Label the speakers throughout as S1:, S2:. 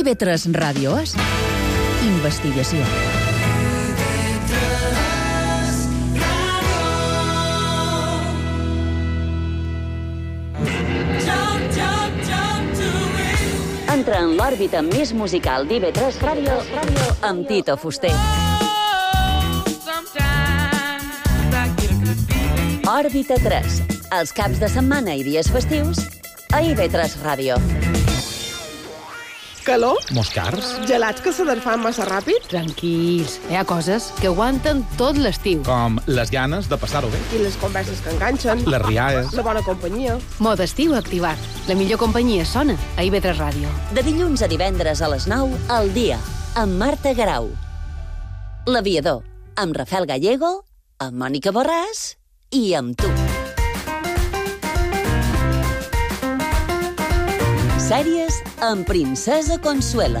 S1: IB3 Ràdio és investigació.
S2: Entra en l'òrbita més musical d'IB3 Ràdio amb Tito Fuster. Òrbita 3, els caps de setmana i dies festius a IB3 Ràdio.
S3: Calor?
S4: Moscars?
S3: Gelats que se desfan massa ràpid?
S5: Tranquils, hi ha coses que aguanten tot l'estiu.
S4: Com les ganes de passar-ho bé.
S3: I les converses que enganxen?
S4: Les rialles.
S3: La bona companyia?
S5: Mode estiu activat. La millor companyia sona a IB3 Ràdio.
S2: De dilluns a divendres a les 9, al dia, amb Marta Garau. L'Aviador, amb Rafael Gallego, amb Mònica Borràs i amb tu. Sèries amb Princesa Consuela.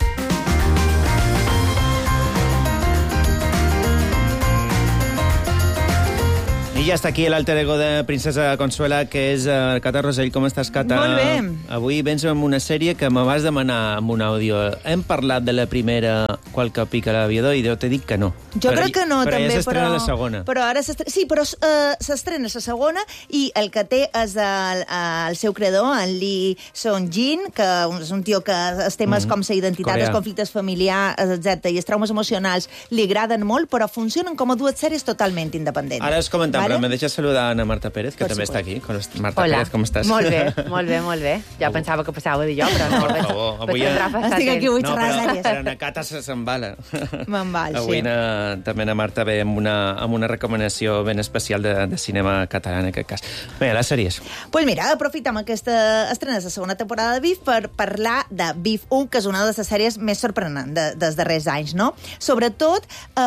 S6: I ja està aquí l'alter ego de Princesa Consuela, que és Cata Rosell. Com estàs, Cata?
S7: Molt bé.
S6: Avui vens amb una sèrie que me vas demanar amb un àudio. Hem parlat de la primera, qual que pica l'aviador, i jo t'he dit que no.
S7: Jo crec que no,
S6: però
S7: també,
S6: ja s'estrena la segona.
S7: Però ara sí, però s'estrena la segona i el que té és el seu creador, en Lee Sung-jin, que és un tio que els temes com la identitat,
S6: Coreà.
S7: els conflictes familiars, etc. i els traumes emocionals li agraden molt, però funcionen com a dues sèries totalment independents.
S6: Ara es comentem,
S7: Vale?
S6: però me deixes saludar a Ana Marta Pérez, que
S7: Per
S6: també està
S7: supuesto.
S6: aquí. Marta
S8: Hola.
S6: Pérez, com estàs?
S8: Molt bé, molt bé, molt bé. Ja pensava que passava de jo, però no.
S6: Per favor, avui
S7: Estic aquí avui
S6: No,
S7: xerrant
S6: però
S7: sèries.
S6: la Cata s'embala.
S7: Me'n val,
S6: Avui
S7: sí.
S6: també na Marta ve amb una recomanació ben especial de cinema català, en aquest cas. Bé, les sèries.
S7: Pues mira, aprofitem aquesta estrena de la segona temporada de Beef per parlar de Beef 1, que és una de les sèries més sorprenents dels darrers anys, no? Sobretot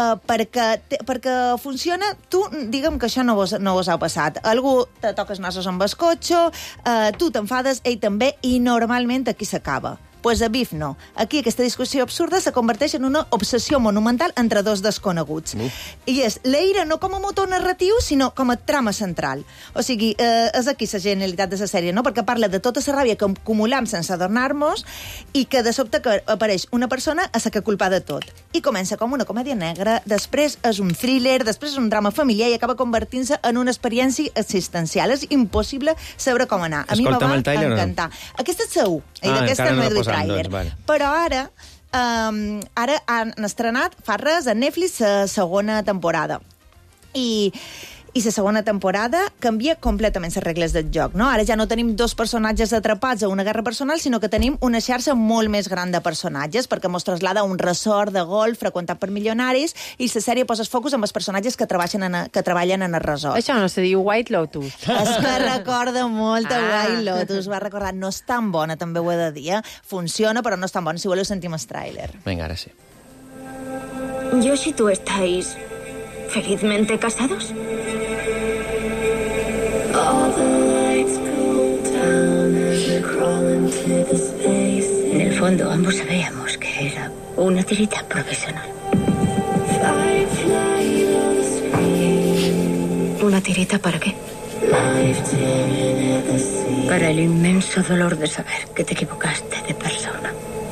S7: perquè funciona... Tu, digue'm que això no vos ha passat. Algú te toques nassos amb el cotxe, tu t'enfades, ell també, i normalment aquí s'acaba. Pues a Beef no. Aquí aquesta discussió absurda se converteix en una obsessió monumental entre dos desconeguts. I és la ira no com a motor narratiu, sinó com a trama central. O sigui, és aquí la genialitat de la sèrie, no? Perquè parla de tota la ràbia que acumulam sense adornar-nos i que de sobte que apareix una persona a la que culpa de tot. I comença com una comèdia negra, després és un thriller, després és un drama familiar i acaba convertint-se en una experiència existencial. És impossible saber com anar. A mi me
S6: Escolta'm
S7: va
S6: el tràiler, no?
S7: encantar. Aquesta és segur. I d'aquesta
S6: encara
S7: no he
S6: l'he
S7: duit
S6: posat,
S7: tràiler.
S6: doncs, vale.
S7: Però ara han estrenat fa res a Netflix la segona temporada. I la segona temporada canvia completament les regles del joc, no? Ara ja no tenim dos personatges atrapats a una guerra personal, sinó que tenim una xarxa molt més gran de personatges, perquè mos traslada a un resort de golf freqüentat per milionaris i la sèrie posa el focus amb els personatges que treballen en el resort.
S8: Això no se diu White Lotus.
S7: És que recorda molt a White Lotus, va recordar. No és tan bona, també ho he de dir. Funciona, però no és tan bona. Si voleu, sentim el tràiler.
S6: Vinga, ara sí.
S9: Josh y tú estáis felizmente casados. En el fondo, ambos sabíamos que era una tirita profesional. ¿Una tirita para qué? Para el inmenso dolor de saber que te equivocaste de persona.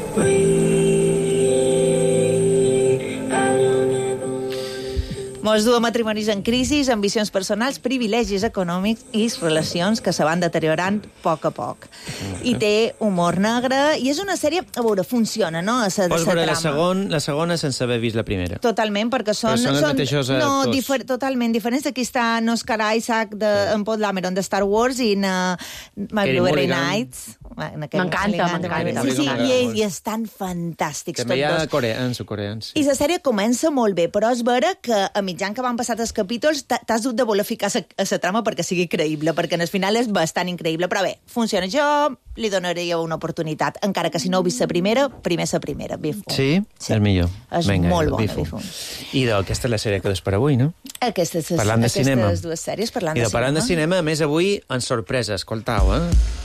S7: Mos du a matrimonis en crisis, ambicions personals, privilegis econòmics i relacions que se van deteriorant a poc. I té humor negre, i és una sèrie, a veure, funciona, no?
S6: Pots veure la segona sense haver vist la primera.
S7: Totalment, perquè són...
S6: Però són els mateixos actors.
S7: Totalment diferents. Aquí està Oscar Isaac en Paul Dameron de Star Wars i My Blueberry Nights.
S8: M'encanta.
S7: Sí, i estan fantàstics
S6: També hi ha
S7: tots dos.
S6: coreans.
S7: I la sèrie comença molt bé, però és vera que a mitjan que van passar els capítols t'has dut de voler ficar a la trama perquè sigui creïble, perquè en el final és bastant increïble. Però bé, funciona. Jo li donaria una oportunitat, encara que si no heu vist la primera, primer la primera, Beef 1.
S6: Sí? És millor.
S7: És molt bona, Beef 1.
S6: I aquesta és la sèrie que des per avui, no? Parlant de cinema.
S7: Aquestes dues sèries parlant
S6: I
S7: de
S6: de parlant de cinema, a més, avui, en sorpresa, escoltau,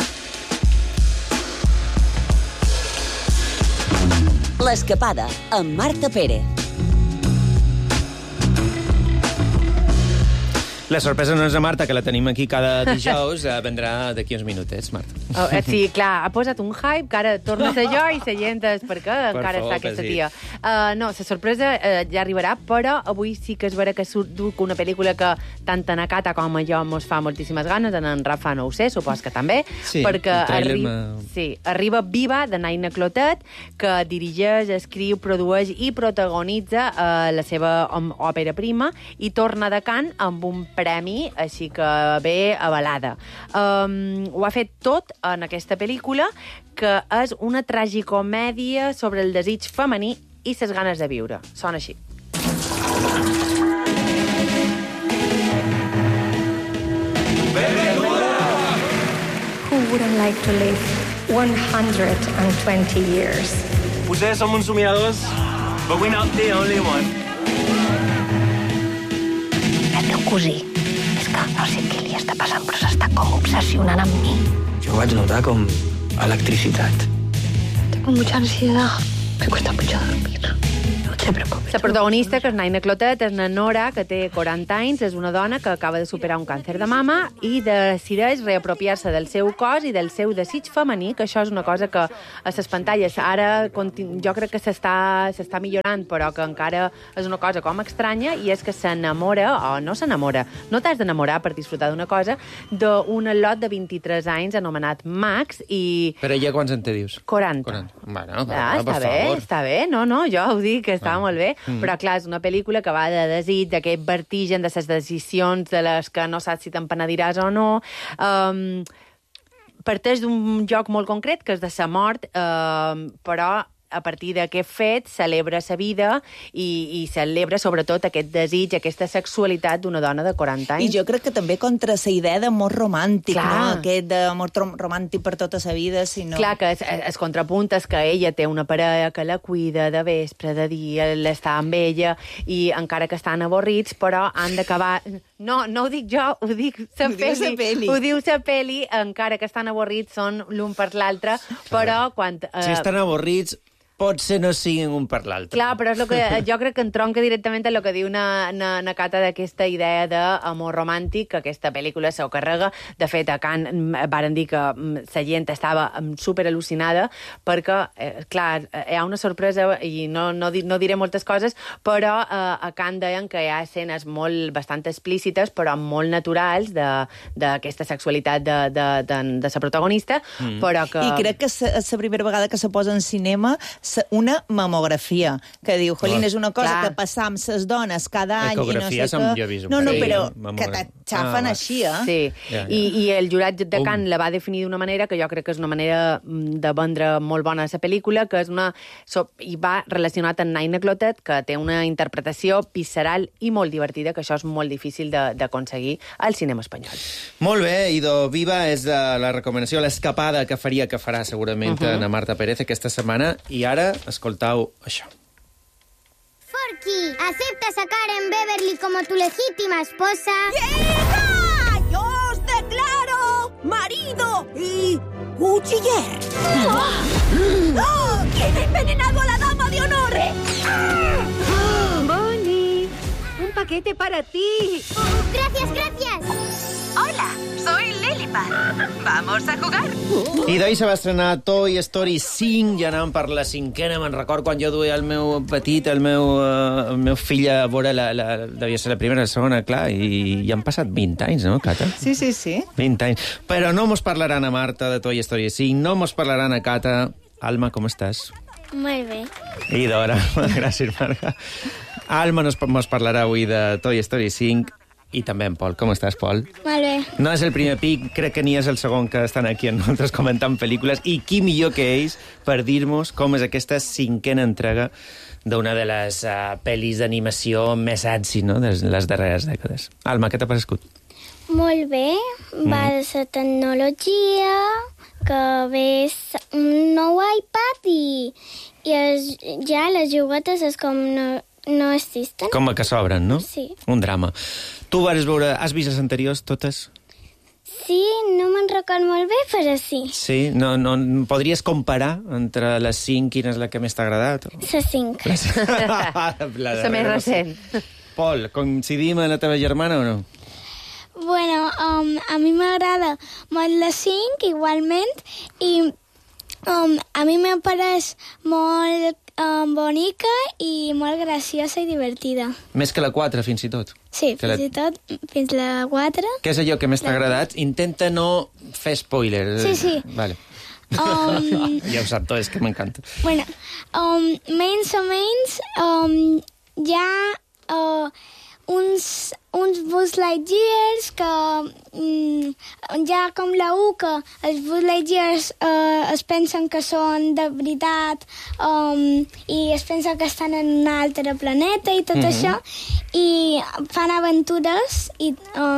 S2: L'escapada, amb Marta Pérez.
S6: La sorpresa no és la Marta, que la tenim aquí cada dijous, vendrà d'aquí uns minutets, Marta.
S8: Sí, clar, ha posat un hype, que ara torna a ser jo i la gent és perquè encara està aquesta tia. No, la sorpresa ja arribarà, però avui sí que és vera que duc una pel·lícula que tant en Cata com a jo mos fa moltíssimes ganes, en Rafa no ho sé, supos que també,
S6: sí,
S8: perquè arriba Viva, de Naina Clotet, que dirigeix, escriu, produeix i protagonitza la seva òpera prima i torna de Cannes amb un premi, així que bé avalada. Ho ha fet tot en aquesta pel·lícula, que és una tragicomèdia sobre el desig femení i les ganes de viure. Sona així.
S10: Who wouldn't like to live 120 years?
S11: Potser som uns somiadors, but we're not the only one.
S10: El teu cosí és que no sé què li està passant, però s'està com obsessionant amb mi.
S11: Jo vaig notar com electricitat.
S10: Tengo mucha ansiedad. Me cuesta mucho dormir. No te preocupes.
S8: La protagonista, que és Naina Clotet, és na Nora, que té 40 anys, és una dona que acaba de superar un càncer de mama i decideix reapropiar-se del seu cos i del seu desig femení, que això és una cosa que a les pantalles ara jo crec que s'està millorant, però que encara és una cosa com estranya, i és que s'enamora, o no s'enamora, no t'has d'enamorar per disfrutar d'una cosa, d'un lot de 23 anys anomenat Max i...
S6: Però ella quants en té, dius?
S8: 40.
S6: Bueno,
S8: està bé, no, jo ho dic, que està molt bé, però clar, és una pel·lícula que va de desig, d'aquest vertigen, de les decisions de les que no saps si te'n penediràs o no. Parteix d'un joc molt concret, que és de sa mort, però a partir d'aquest fet celebra sa vida i celebra sobretot aquest desig, aquesta sexualitat d'una dona de 40 anys.
S7: I jo crec que també contra la idea d'amor romàntic, no? Aquest d'amor romàntic per tota sa vida, sinó...
S8: Clar, que es contrapunt és que ella té una parella que la cuida de vespre, de dia, l'està amb ella, i encara que estan avorrits, però han d'acabar... No ho dic jo, ho dic sa pel·li. Ho diu sa pel·li, encara que estan avorrits, són l'un per l'altre, però quan...
S6: Si estan avorrits, potser no siguin un per l'altre.
S8: Clar, però és que jo crec que entronca directament en el que diu na Cata d'aquesta idea d'amor romàntic, que aquesta pel·lícula s'ho carrega. De fet, a Cannes varen dir que la gent estava super al·lucinada perquè, clar, hi ha una sorpresa i no diré moltes coses, però a Cannes deien que hi ha escenes bastant explícites, però molt naturals d'aquesta sexualitat de la protagonista, però que...
S7: I crec que és la primera vegada que se posa en cinema una mamografia, que diu, jolín, és una cosa que passam les dones cada any i no sé què... No, però que t'aixafen així, eh?
S8: Sí, i el jurat de Cannes la va definir d'una manera que jo crec que és una manera de vendre molt bona la pel·lícula, que és una... i va relacionat amb Naina Clotet, que té una interpretació visceral i molt divertida, que això és molt difícil d'aconseguir al cinema espanyol.
S6: Molt bé, Ido, Viva és la recomanació, l'escapada que farà segurament Ana Marta Pérez aquesta setmana, i ara escoltau això.
S12: Forky, ¿aceptas a Karen Beverly como tu legítima esposa?
S13: ¡Hija! ¡Yo os declaro marido y cuchiller! ¡Oh! ¿Quién ha envenenado a la dama de honor?
S14: Bonnie, un paquete para ti.
S12: Gracias.
S14: Hola, soy Lilliput. ¿Vamos a jugar?
S6: I d'ahir se va estrenar Toy Story 5, ja anàvem per la cinquena, me'n record quan jo duia el meu petit, el meu fill a veure, devia ser la primera, la segona, clar, i ja han passat 20 anys, no, Cata?
S7: Sí.
S6: 20 anys. Però no mos parlaran a Marta de Toy Story 5, no mos parlaran a Cata. Alma, com estàs?
S12: Molt bé.
S6: I d'hora, gràcies, Marga. Alma mos parlarà avui de Toy Story 5, i també en Pol. Com estàs, Pol?
S12: Molt bé.
S6: No és el primer pic, crec que ni és el segon que estan aquí amb nosaltres comentant pel·lícules, i qui millor que ells per dir-nos com és aquesta cinquena entrega d'una de les pel·lis d'animació més èxit, no?, de les darreres dècades. Alma, què t'ha parescut?
S12: Molt bé. Va de la tecnologia, que ves un nou iPad i ja les juguetes és com no existen.
S6: Com que s'obren, no?
S12: Sí.
S6: Un drama. Tu has vist les anteriors, totes?
S12: Sí, no me'n record molt bé, però sí.
S6: Sí? No, podries comparar entre les 5 quina és la que més t'ha agradat?
S12: La 5.
S8: La més recent.
S6: Pol, coincidim amb la teva germana o no?
S12: Bueno, a mi m'agrada molt la 5, igualment, i a mi me pareix molt bonica i molt graciosa i divertida.
S6: Més que la 4, fins i tot.
S12: Sí, fins i tot, fins la 4.
S6: Què és allò que més t'ha agradat? Intenta no fer spoiler.
S12: Sí.
S6: Vale. Ja ho sap tot, és que m'encanta.
S12: Bueno, menys o menys, hi ha uns Buzz Lightyears que hi ha com la U que els Buzz Lightyears es pensen que són de veritat i es pensen que estan en un altre planeta i tot això, i fan aventures i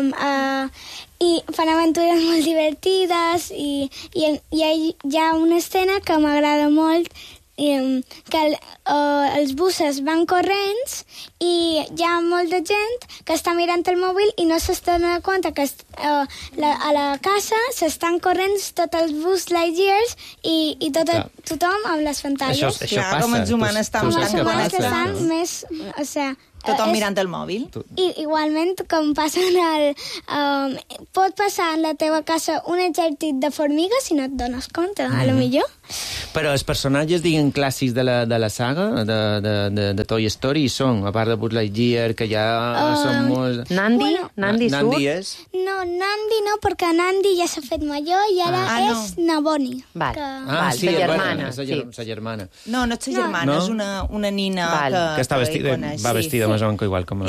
S12: fan aventures molt divertides i hi ha una escena que m'agrada molt, que els busses van corrents i hi ha molta gent que està mirant el mòbil i no s'està donant compte que a la casa s'estan corrent tots els Buzz Lightyears i tothom amb les pantalles.
S6: Això passa.
S7: Com els humans estan
S12: més... O sigui,
S7: tothom mirant el mòbil.
S12: I igualment, com passa pot passar en la teva casa un exèrcit de formigues si no et dones compte, a lo millor.
S6: Però els personatges, diguem, clàssics de la saga, de Toy Story, són, a part de Buzz Lightyear, que ja són molt...
S8: Nandi? Nandi surt?
S6: és?
S12: No, Nandi no, perquè Nandi ja s'ha fet major i ara és Naboni.
S8: Val.
S6: Sí,
S8: la germana.
S6: Sa germana.
S7: No és sa germana, és una nina
S6: que està vestida, va vestida més o menys igual com...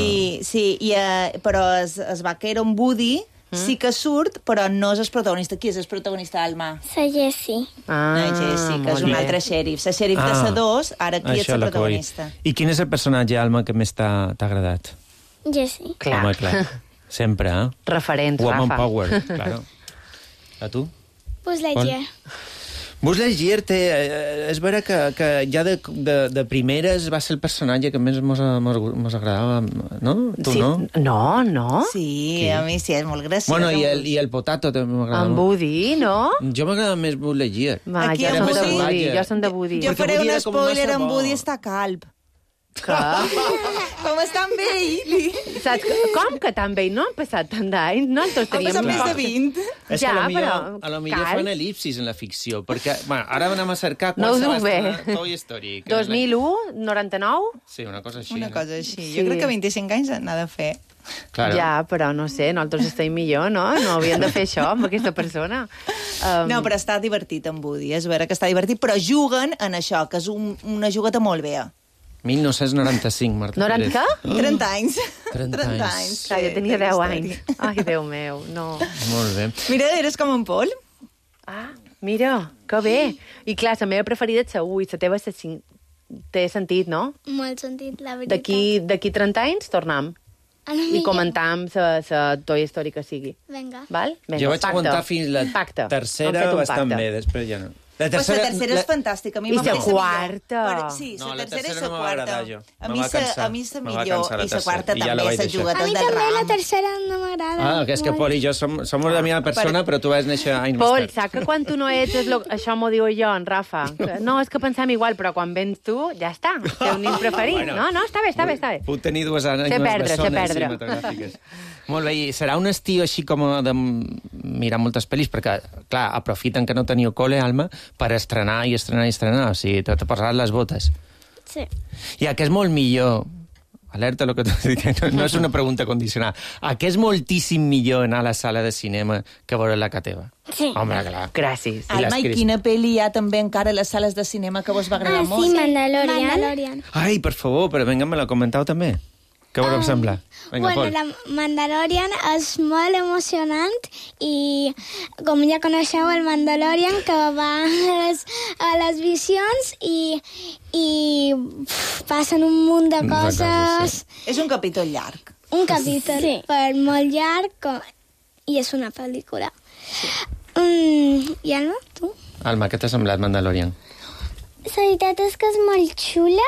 S7: Però es vaquero en Woody sí que surt, però no és el protagonista. Qui és el protagonista, Alma?
S12: La Jessie.
S7: Jessie, que és un altre xèrif. La xèrif de sa 2, ara aquí és el protagonista.
S6: I quin és el personatge, Alma, que més t'ha agradat?
S12: Jessie.
S8: Clar.
S6: Home, clar. Sempre,
S8: Referents,
S6: Woman
S8: Rafa.
S6: Power, claro. A tu?
S12: Buzz Lightyear.
S6: Buzz Lightyear és vera que ja de primeres va ser el personatge que més mos agradava, no? Tu,
S8: sí.
S6: no?
S8: No?
S7: Sí, a mi sí, és molt graciós.
S6: Bueno, i el Potato també m'agradava.
S8: En Woody, no?
S6: Jo m'agrada més Buzz Lightyear.
S7: Aquí
S8: Jo som de Woody.
S7: Jo faré un spoiler, en Woody està calb.
S8: Que?
S7: Com està amb ell?
S8: Saps com que tan bé? No han passat tant d'anys, no? Han
S7: passat més de 20.
S6: És que a lo millor fan elipsis en la ficció, perquè, bueno, ara anem a cercar
S8: no
S6: quan se va estrenar Toy Story.
S8: 2001, 99?
S6: Sí, una cosa així.
S7: Una cosa així. Jo crec que 25 anys n'ha de fer.
S6: Claro.
S8: Ja, però no sé, nosaltres estem millor, no? No hauríem de fer això amb aquesta persona.
S7: No, però està divertit en Woody, és vera que està divertit, però juguen en això, que és una jugueta molt bé.
S6: 1995, Marta
S8: 90
S6: Pérez.
S8: què?
S7: 30 anys.
S6: 30 anys.
S8: Clar, jo tenia 10 anys. Ai, Déu meu, no.
S6: Molt bé.
S7: Mira, eres com en Pol.
S8: Mira, que bé. I clar, la meva preferida és la 1 i la teva té sentit, no?
S12: Molt sentit, la veritat.
S8: D'aquí 30 anys tornem. I comentam la Toy Story que sigui.
S12: Vinga.
S8: Val?
S6: Jo vaig aguantar fins la tercera bastant bé, després ja no.
S7: La tercera és fantàstica.
S8: I la quarta.
S7: Sí,
S6: no,
S7: la tercera és la
S6: no
S7: quarta. A mi la millor, i la quarta també, la jugueta
S12: del ram. A mi també la tercera no m'agrada.
S6: Que és que Pol i jo som de la meva persona, però tu vas néixer anys més
S8: Pol,
S6: tard.
S8: saps que quan tu no ets, això m'ho diu jo, en Rafa. No, és que pensem igual, però quan vens tu, ja està. Teu nin preferit. No, està bé.
S6: Puc tenir dues anys
S8: bessones
S6: cinematogràfiques. Molt bé, i serà un estiu així com de mirar moltes pel·lis, perquè, clar, aprofiten que no teniu cole, Alma, per estrenar. O sigui, t'ha posat les botes.
S12: Sí.
S6: I a què és molt millor... Alerta el que t'ho dic, no és una pregunta condicionada. A què és moltíssim millor anar a la sala de cinema que veure la teva?
S12: Sí.
S6: Home, clar.
S8: Gràcies.
S7: Alma, i quina pel·li hi ha també encara a les sales de cinema que vos va agradar molt?
S12: Sí, Mandalorian.
S6: Ai, per favor, però vinga, me la comentau també. Què vos sembla? Vinga,
S12: Bueno,
S6: Pol.
S12: la Mandalorian és molt emocionant i com ja coneixeu el Mandalorian que va a les visions i passen un munt de coses.
S7: És un capítol llarg.
S12: Un capítol per molt llarg i és una pel·lícula. I Alma, tu?
S6: Alma, què t'ha semblat Mandalorian?
S12: La veritat és que és molt xula.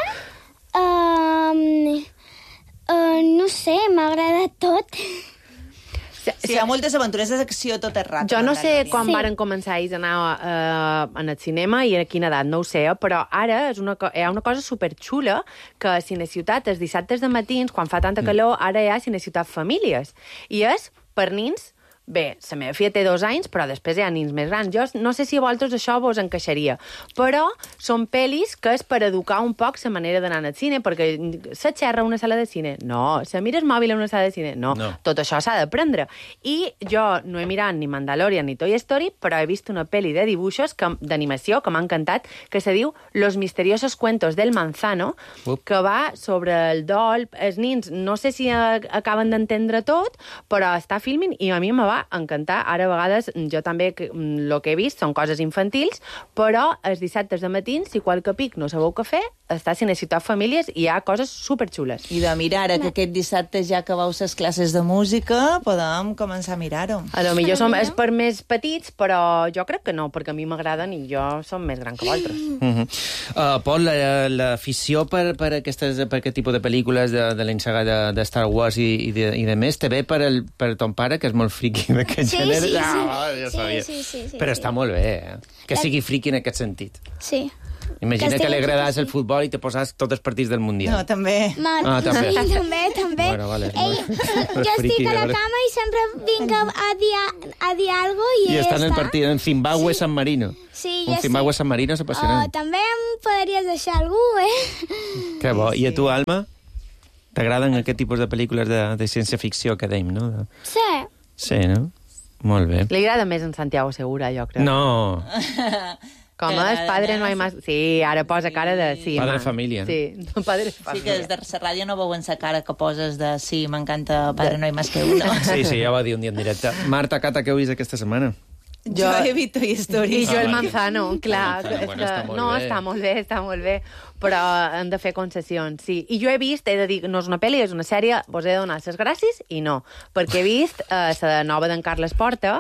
S12: No sé, m'ha agradat tot.
S7: Sí, hi ha moltes aventures d'acció tot el rato.
S8: Jo no sé quan varen començar ells a anar en el cinema i a quina edat, no ho sé, però ara hi ha una cosa superxula que a Cineciutat, els dissabtes de matins, quan fa tanta calor, ara hi ha Cineciutat Famílies. I és per nins. Bé, la meva filla té 2 anys, però després hi ha nins més grans. Jo no sé si a vosaltres això vos encaixaria, però són pel·lis que és per educar un poc la manera d'anar al cine, perquè se xerra a una sala de cine? No. Se mira el mòbil a una sala de cine? No. Tot això s'ha d'aprendre. I jo no he mirat ni Mandalorian ni Toy Story, però he vist una pel·li de dibuixos, d'animació, que m'ha encantat, que se diu Los misteriosos cuentos del manzano, que va sobre el dol. Els nins no sé si acaben d'entendre tot, però està filming i a mi me va encantar. Ara, a vegades, jo també el que he vist són coses infantils, però els dissabtes de matins, si qualque pic no sabeu què fer, està Cine Ciutat Famílies i hi ha coses superxules.
S7: I de mirar, que aquest dissabte ja acabeu les classes de música, podem començar a mirar-ho.
S8: A lo millor és per més petits, però jo crec que no, perquè a mi m'agraden i jo som més gran que vosaltres.
S6: Pol, l'afició per aquest tipus de pel·lícules de l'ensaga de Star Wars i de més, te ve per ton pare, que és molt friqui d'aquest gènere? Ja sabia.
S12: Sí.
S6: Però està molt bé, que sigui friqui en aquest sentit.
S12: Sí.
S6: Imagina que li agradàs el futbol i te posàs tots els partits del Mundial.
S7: No, també.
S6: També.
S12: Sí, també.
S6: Bueno, vale.
S12: Jo estic a la cama i sempre vinc a dir alguna cosa i
S6: està en el partit en Zimbabue-San Marino.
S12: Sí,
S6: un Zimbabue-San Marino és apassionant.
S12: També em podries deixar algú,
S6: Que bo. I a tu, Alma? T'agraden aquest tipus de pel·lícules de ciència-ficció que dèiem, no?
S12: Sí.
S6: Sí, no? Molt bé.
S8: Li agrada més en Santiago Segura, jo crec.
S6: No.
S8: Com és Padre no hay más... Sí, ara posa cara de... Sí,
S6: Padre Família.
S8: Sí, Padre Família.
S7: Sí, que des de la ràdio no veuen la cara que poses de sí, m'encanta Padre no hay más que uno.
S6: Sí, ja ho va dir un dia en directe. Marta, Cata, què heu vist aquesta setmana?
S7: Jo he vist Toy Story.
S8: I jo el Manzano, clar.
S6: Està molt bé.
S8: Està molt bé, però hem de fer concessions, sí. I jo he vist, he de dir, no és una pel·li, és una sèrie, vos he de donar les gràcies i no, perquè he vist la nova d'en Carles Porta,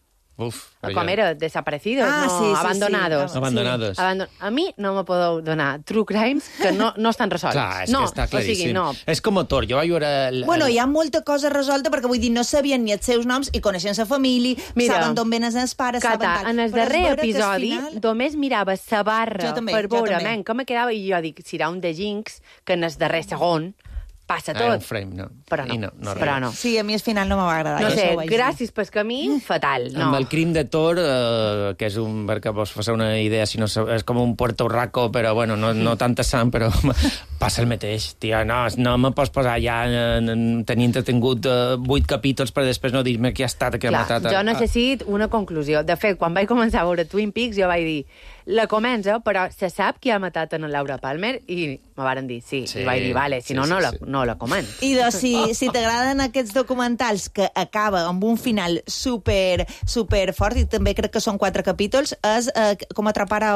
S8: com era? Desaparecidos, abandonados.
S6: Sí. Abandonados.
S8: A mi no me podeu donar true crimes que no estan resolts.
S6: Clar, és que està claríssim. És com Motor, jo vaig veure...
S7: Bueno, hi ha molta cosa resolta, perquè vull dir, no sabien ni els seus noms i coneixen la família, saben d'on venen els pares,
S8: Cata,
S7: saben tal.
S8: En el darrer episodi només mirava la barra per veure, que me quedava, i jo dic, serà un de Jinx, que en el darrer segon passa tot.
S6: Un frame, no.
S8: Però no.
S7: Sí, a mi al final no m'va agradar.
S8: No sé, gràcies pel camí, fatal. No.
S6: Amb el crim de Thor, que és un... perquè vos faci una idea, si no, és com un Puerto Rico, però bueno, no tanta sang, però passa el mateix. Tia, no me pots posar ja tenir entretingut 8 capítols per després no dir-me qui ha estat, qui ha matat.
S8: Jo necessito una conclusió. De fet, quan vaig començar a veure Twin Peaks, jo vaig dir, la comença, però se sap qui ha matat en Laura Palmer? I me varen dir sí. I vaig dir, vale, si no la començo.
S7: I si t'agraden aquests documentals que acaba amb un final super fort, i també crec que són 4 capítols, és com atrapar a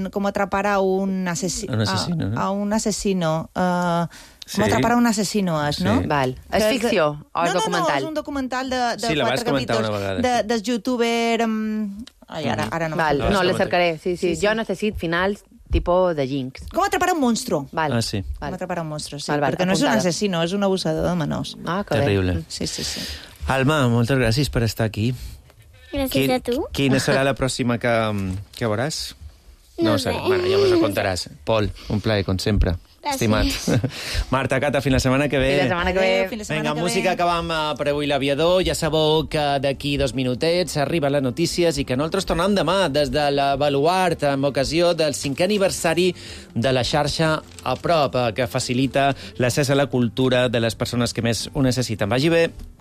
S7: un assassino. A un assassino. Com atrapar a un assassino és, no?
S8: Val. És ficció o és documental?
S7: No, és un documental de 4
S6: capítols
S7: del youtuber... Ara no.
S8: Val, no, le cercaré. Sí. Jo necessito finals tipus de Jinx.
S7: Com atrapar un monstru.
S8: Val.
S6: Sí.
S7: Com atrapar un monstru, sí. Perquè no és un assassino, és un abusador de menors.
S8: Que
S6: terrible.
S7: Sí.
S6: Alma, moltes gràcies per estar aquí.
S12: Gràcies a tu.
S6: Quina serà la pròxima que veuràs? No sé. Bueno, ja us ho contaràs. Pol, un plaer, com sempre. Estimat. Marta, Cata, fins la setmana que ve.
S8: Fins la setmana que ve.
S6: Vinga, música, acabam per avui l'Aviador. Ja sabeu que d'aquí 2 minutets arriben les notícies i que nosaltres tornem demà des de la Baluart amb ocasió del 5è aniversari de la xarxa A Prop, que facilita l'accés a la cultura de les persones que més ho necessiten. Vagi bé.